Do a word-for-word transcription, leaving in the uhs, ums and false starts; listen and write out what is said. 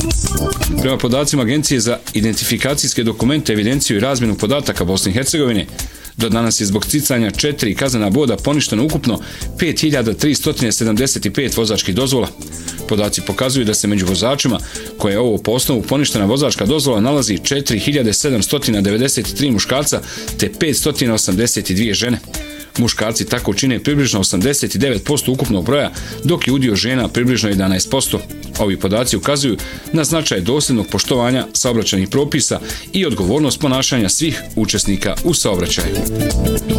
Prema podacima Agencije za identifikacijske dokumente, evidenciju i razmjenu podataka Bosne i Hercegovine, do danas je zbog cicanja četiri kaznena boda poništeno ukupno pet hiljada tristo sedamdeset pet vozačkih dozvola. Podaci pokazuju da se među vozačima koje je ovo po osnovu poništena vozačka dozvola nalazi četiri hiljade sedamsto devedeset tri muškarca te petsto osamdeset dvije žene. Muškarci tako čine približno osamdeset devet posto ukupnog broja, dok je udio žena približno jedanaest posto. Ovi podaci ukazuju na značaj dosljednog poštovanja saobraćajnih propisa i odgovornost ponašanja svih učesnika u saobraćaju.